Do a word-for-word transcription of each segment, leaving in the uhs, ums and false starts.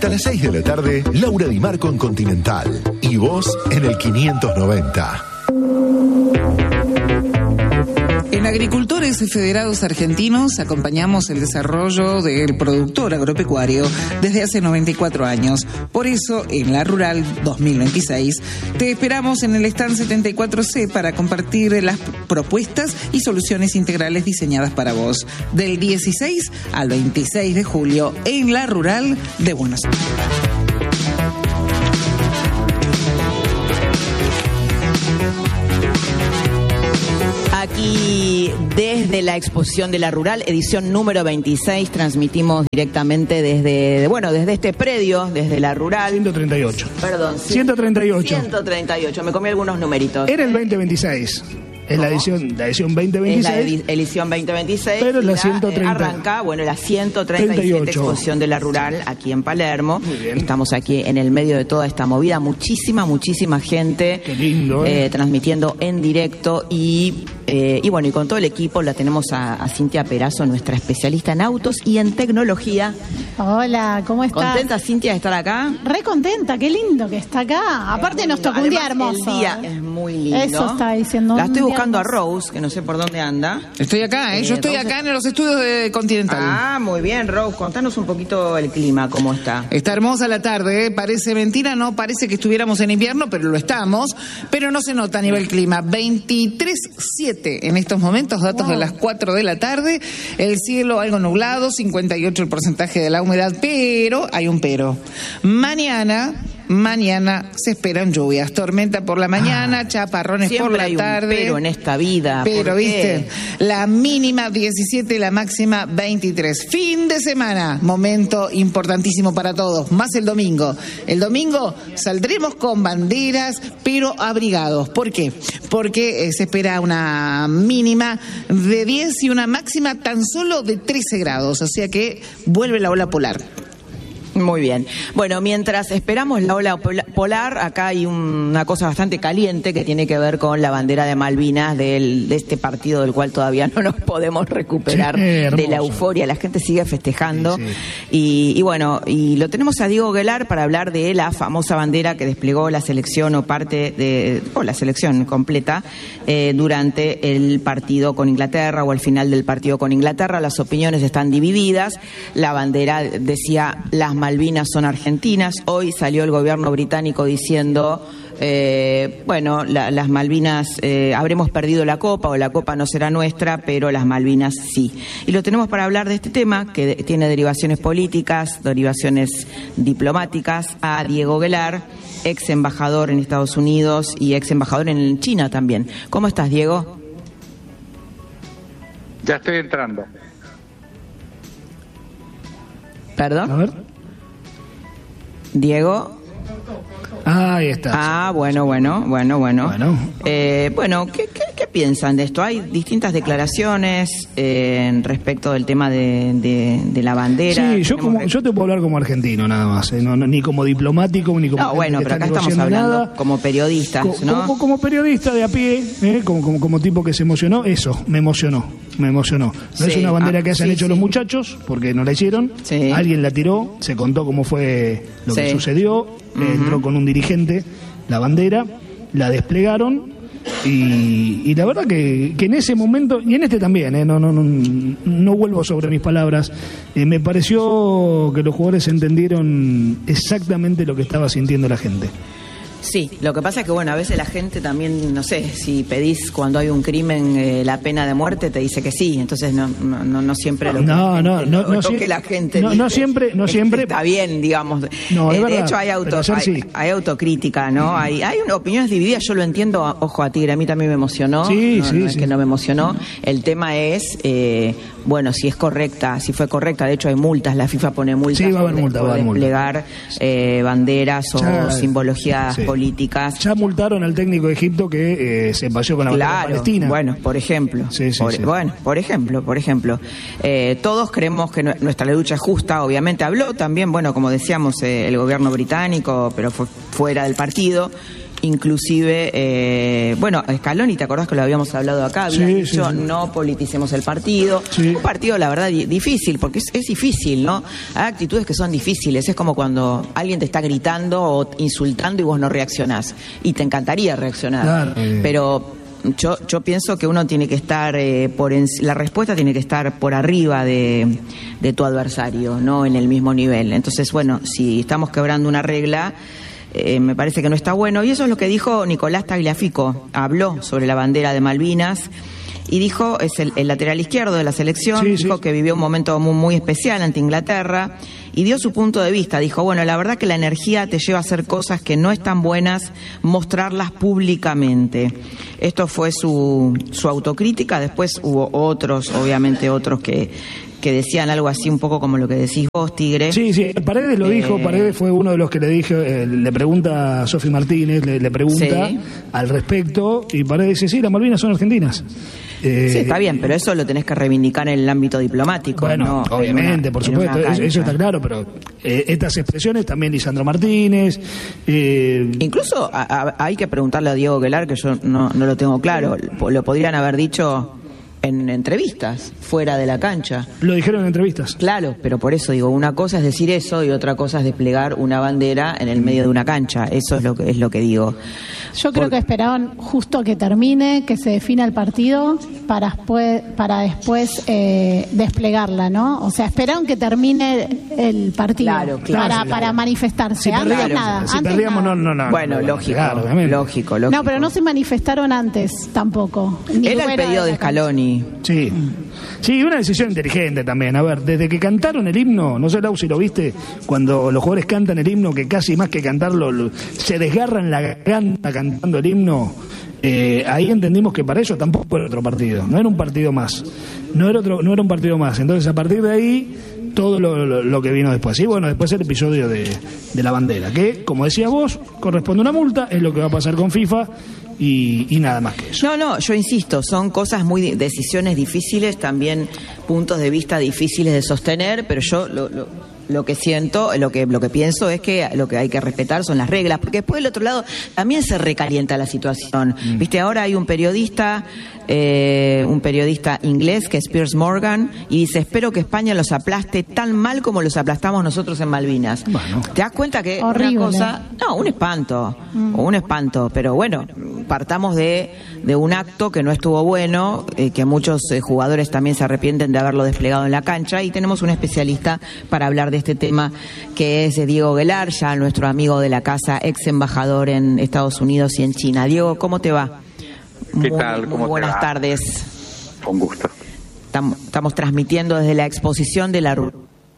Hasta las seis de la tarde, Laura Di Marco en Continental. Y vos en el quinientos noventa. En Agricultores Federados Argentinos acompañamos el desarrollo del productor agropecuario desde hace noventa y cuatro años. Por eso, en la Rural dos mil veintiséis, te esperamos en el stand setenta y cuatro C para compartir las propuestas y soluciones integrales diseñadas para vos. Del dieciséis al veintiséis de julio, en la Rural de Buenos Aires. Aquí desde la exposición de la Rural, edición número veintiséis, transmitimos directamente desde, bueno, desde este predio, desde la Rural. ciento treinta y ocho. Perdón. ciento treinta y ocho. ciento treinta y ocho, me comí algunos numeritos. Era el veinte veintiséis. Es la edición, la edición veinte veintiséis. Es la edición veinte veintiséis. Pero la ciento treinta. Arranca, bueno, la ciento treinta y siete exposición de la Rural aquí en Palermo. Muy bien. Estamos aquí en el medio de toda esta movida. Muchísima, muchísima gente. Qué lindo, ¿eh? Eh, transmitiendo en directo y, eh, y bueno, y con todo el equipo la tenemos a, a Cintia Perazo, nuestra especialista en autos y en tecnología. Hola, ¿cómo estás? ¿Contenta, Cintia, de estar acá? Re contenta, qué lindo que está acá. Aparte nos tocó un día Además, hermoso. El día es muy lindo. Eso está diciendo. La estoy un día buscando a hermoso. Rose, que no sé por dónde anda. Estoy acá, ¿eh? Yo Eh, estoy Rose- acá en los estudios de Continental. Ah, muy bien, Rose. Contanos un poquito el clima, cómo está. Está hermosa la tarde, ¿eh? Parece mentira, no parece que estuviéramos en invierno, pero lo estamos. Pero no se nota a nivel clima. veintitrés siete en estos momentos, datos Wow. de las cuatro de la tarde. El cielo algo nublado, cincuenta y ocho el porcentaje de la humedad, pero hay un pero. Mañana... Mañana se esperan lluvias, tormenta por la mañana, Ah, chaparrones por siempre la hay un tarde. pero en esta vida. Pero, ¿por qué? ¿viste? La mínima diecisiete, la máxima veintitrés. Fin de semana, momento importantísimo para todos, más el domingo. El domingo saldremos con banderas, pero abrigados. ¿Por qué? Porque eh, se espera una mínima de diez y una máxima tan solo de trece grados, o sea que vuelve la ola polar. Muy bien. Bueno, mientras esperamos la ola pola- polar, acá hay un- una cosa bastante caliente que tiene que ver con la bandera de Malvinas del, de este partido del cual todavía no nos podemos recuperar Sí, hermoso. de la euforia. La gente sigue festejando. Sí, sí. Y, y bueno, y lo tenemos a Diego Guelar para hablar de la famosa bandera que desplegó la selección o parte de, o la selección completa eh, durante el partido con Inglaterra o al final del partido con Inglaterra. Las opiniones están divididas. La bandera decía las Malvinas son argentinas. Hoy salió el gobierno británico diciendo, eh, bueno, la- las Malvinas, eh, habremos perdido la copa o la copa no será nuestra, pero las Malvinas sí. Y lo tenemos para hablar de este tema que de- tiene derivaciones políticas, derivaciones diplomáticas, a Diego Guelar, ex embajador en Estados Unidos y ex embajador en China también. ¿Cómo estás, Diego? Ya estoy entrando. ¿Perdón? A ver. Diego. Ah, ahí está. Ah, bueno, bueno, bueno, bueno. Bueno. Eh, bueno, ¿qué, qué, qué piensan de esto? Hay distintas declaraciones eh, respecto del tema de, de, de la bandera. Sí, yo, Tenemos como, re- yo te puedo hablar como argentino nada más, ¿eh? no, no, ni como diplomático, ni como No, gente bueno, que pero está acá estamos negociando hablando nada. como periodistas, Co- ¿no? Como, como periodista de a pie, ¿eh? como, como, como tipo que se emocionó, eso, me emocionó, me emocionó. No es Sí, una bandera ah, que hayan sí, hecho sí. los muchachos, porque no la hicieron, Sí. alguien la tiró, se contó cómo fue lo que Sí. sucedió, Ujú. entró con un dirigente la bandera, la desplegaron. Y, y la verdad que, que en ese momento, y en este también, ¿eh? no, no, no, no vuelvo sobre mis palabras, eh, me pareció que los jugadores entendieron exactamente lo que estaba sintiendo la gente. Sí, lo que pasa es que, bueno, a veces la gente también, no sé, si pedís cuando hay un crimen eh, la pena de muerte, te dice que sí, entonces no no, no, no siempre lo que, No, la no, gente- no, lo- no lo sie- que la gente no, dice no siempre- no es- siempre- está bien, digamos. No, es Eh, de verdad, hecho hay pero auto ayer hay, sí. hay autocrítica, ¿no? Hay hay una- opiniones divididas, yo lo entiendo, ojo a Tigre, a mí también me emocionó. Sí, no, sí, no es sí. que no me emocionó. El tema es eh, bueno, si es correcta, si fue correcta, de hecho hay multas, la FIFA pone multas Sí, va a haber por- multa, por va a haber multa. desplegar eh, banderas o Ya, simbologías sí. políticas. Ya multaron al técnico de Egipto que eh, se paseó con la bandera Claro, palestina. bueno, por ejemplo. Sí, sí, por, sí. Bueno, por ejemplo, por ejemplo. Eh, todos creemos que nu- nuestra lucha es justa, obviamente. Habló también, bueno, como decíamos, eh, el gobierno británico, pero fue fuera del partido. Inclusive, eh, bueno, Scaloni, ¿te acordás que lo habíamos hablado acá? Había Sí, dicho, sí, sí. no politicemos el partido. Sí. Un partido, la verdad, di- difícil, porque es, es difícil, ¿no? Hay actitudes que son difíciles. Es como cuando alguien te está gritando o insultando y vos no reaccionás. Y te encantaría reaccionar. Claro. Pero yo, yo pienso que uno tiene que estar, eh, por en- la respuesta tiene que estar por arriba de, de tu adversario, no en el mismo nivel. Entonces, bueno, si estamos quebrando una regla... Eh, me parece que no está bueno. Y eso es lo que dijo Nicolás Tagliafico. Habló sobre la bandera de Malvinas y dijo, es el, el lateral izquierdo de la selección, Sí, dijo sí. que vivió un momento muy, muy especial ante Inglaterra y dio su punto de vista. Dijo, bueno, la verdad que la energía te lleva a hacer cosas que no están buenas, mostrarlas públicamente. Esto fue su, su autocrítica. Después hubo otros, obviamente otros que... que decían algo así un poco como lo que decís vos, Tigre. Sí, sí, Paredes lo Eh, dijo, Paredes fue uno de los que le dije, eh, le pregunta a Sofi Martínez, le, le pregunta Sí. al respecto, y Paredes dice, sí, las Malvinas son argentinas. Eh, Sí, está bien, pero eso lo tenés que reivindicar en el ámbito diplomático. Bueno, no en obviamente, una- por en supuesto, una eso, eso está cancha. claro, pero eh, estas expresiones también Lisandro Martínez, eh, Incluso a- a- hay que preguntarle a Diego Guelar, que yo no, no lo tengo claro, lo podrían haber dicho en entrevistas, fuera de la cancha. lo dijeron en entrevistas. Claro, pero por eso digo, una cosa es decir eso y otra cosa es desplegar una bandera en el medio de una cancha. Eso es lo que es lo que digo. Yo creo Por- que esperaban justo que termine, que se defina el partido para después, para después eh, desplegarla, ¿no? O sea, esperaron que termine el partido Claro, claro. para, Sí, para manifestarse. Si antes perdíamos, nada. si antes perdíamos nada. no, no, no. Bueno, no, no, lógico, claro, obviamente. lógico, lógico. No, pero no se manifestaron antes tampoco. ni Era el fuera pedido de la cancha. Scaloni. Sí. Sí, una decisión inteligente también. A ver, desde que cantaron el himno, no sé, Lau, si lo viste, cuando los jugadores cantan el himno, que casi más que cantarlo, lo- se desgarran la garganta cantando el himno, eh, ahí entendimos que para ellos tampoco era otro partido, no era un partido más. No era, otro, no era un partido más. Entonces, a partir de ahí, todo lo, lo- lo que vino después. Y bueno, después el episodio de, de la bandera, que, como decías vos, corresponde a una multa, es lo que va a pasar con FIFA y, y nada más que eso. No, no, yo insisto, son cosas muy, di- decisiones difíciles, también puntos de vista difíciles de sostener, pero yo lo, lo, lo que siento, lo que, lo que pienso es que lo que hay que respetar son las reglas, porque después del otro lado también se recalienta la situación. Viste, ahora hay un periodista, eh, un periodista inglés que es Piers Morgan, y dice, espero que España los aplaste tan mal como los aplastamos nosotros en Malvinas. Bueno. ¿Te das cuenta que Horrible. una cosa... No, un espanto, o un espanto, pero bueno, partamos de, de un acto que no estuvo bueno, eh, que muchos eh, jugadores también se arrepienten de haberlo desplegado en la cancha, y tenemos un especialista para hablar de este tema, que es Diego Guelar, ya nuestro amigo de la casa, ex embajador en Estados Unidos y en China. Diego, ¿cómo te va? ¿Qué Muy- tal? muy ¿Cómo te buenas va? tardes. Con gusto. Tam- Estamos transmitiendo desde la exposición de la... Ru-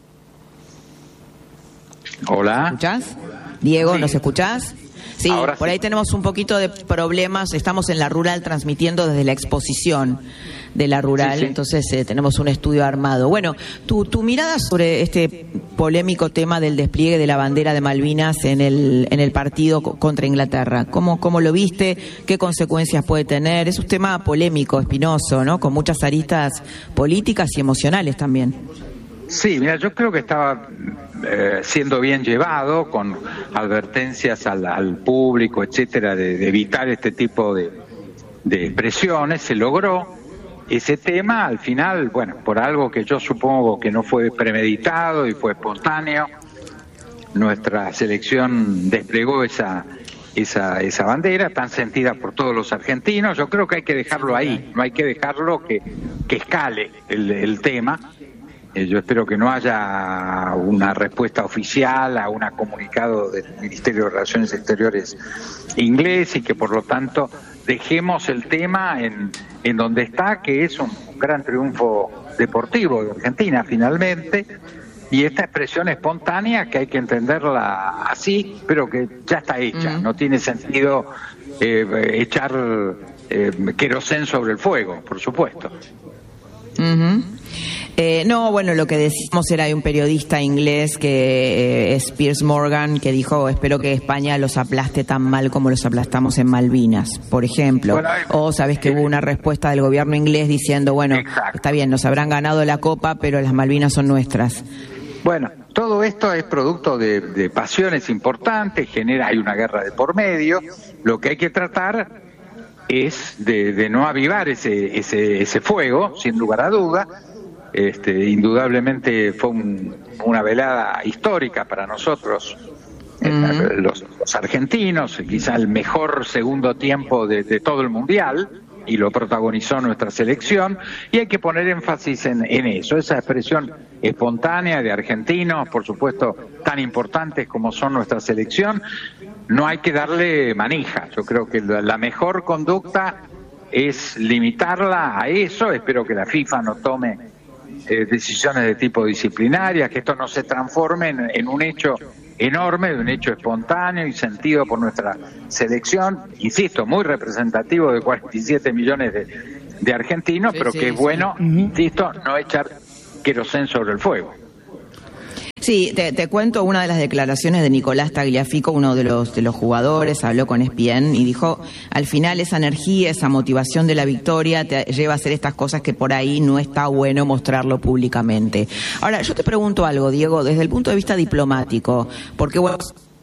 Hola. ¿Escuchás? Diego, Sí. ¿nos escuchás? Sí, Ahora por sí. ahí tenemos un poquito de problemas. Estamos en la rural transmitiendo desde la exposición de la rural, Sí, sí. entonces eh, tenemos un estudio armado. Bueno, tu, tu mirada sobre este polémico tema del despliegue de la bandera de Malvinas en el, en el partido co- contra Inglaterra. ¿Cómo, ¿Cómo lo viste? ¿Qué consecuencias puede tener? Es un tema polémico, espinoso, ¿no? Con muchas aristas políticas y emocionales también. Sí, mira, yo creo que estaba eh, siendo bien llevado, con advertencias al, al público, etcétera, de, de evitar este tipo de, de expresiones. Se logró ese tema, al final, bueno, por algo que yo supongo que no fue premeditado y fue espontáneo, nuestra selección desplegó esa esa esa bandera tan sentida por todos los argentinos. Yo creo que hay que dejarlo ahí, no hay que dejarlo que, que escale el, el tema. Eh, Yo espero que no haya una respuesta oficial a un comunicado del Ministerio de Relaciones Exteriores inglés y que por lo tanto dejemos el tema en, en donde está, que es un gran triunfo deportivo de Argentina finalmente, y esta expresión espontánea que hay que entenderla así, pero que ya está hecha, Mm. no tiene sentido eh, echar eh, querosén sobre el fuego, por supuesto. Ujú. Eh, no, bueno, lo que decimos era de un periodista inglés que eh, es Piers Morgan, que dijo, espero que España los aplaste tan mal como los aplastamos en Malvinas, por ejemplo. Bueno, eh, o sabes que eh, hubo una respuesta del gobierno inglés diciendo, bueno, Exacto. está bien, nos habrán ganado la Copa, pero las Malvinas son nuestras. Bueno, todo esto es producto de, de pasiones importantes, genera, hay una guerra de por medio. Lo que hay que tratar es de, de no avivar ese, ese, ese fuego, sin lugar a duda. Este, indudablemente fue un, una velada histórica para nosotros, mm. los, los argentinos, quizá el mejor segundo tiempo de, de todo el Mundial, y lo protagonizó nuestra selección, y hay que poner énfasis en, en eso, esa expresión espontánea de argentinos, por supuesto, tan importantes como son nuestra selección. No hay que darle manija. Yo creo que la, la mejor conducta es limitarla a eso. Espero que la FIFA no tome eh, decisiones de tipo disciplinaria, que esto no se transforme en, en un hecho enorme, de un hecho espontáneo y sentido por nuestra selección, insisto, muy representativo de cuarenta y siete millones de, de argentinos, sí, pero sí, que es sí. bueno, uh-huh. insisto, no echar querosén sobre el fuego. Sí, te, te cuento una de las declaraciones de Nicolás Tagliafico, uno de los de los jugadores, habló con E S P N y dijo, al final esa energía, esa motivación de la victoria te lleva a hacer estas cosas que por ahí no está bueno mostrarlo públicamente. Ahora, yo te pregunto algo, Diego, desde el punto de vista diplomático, porque bueno,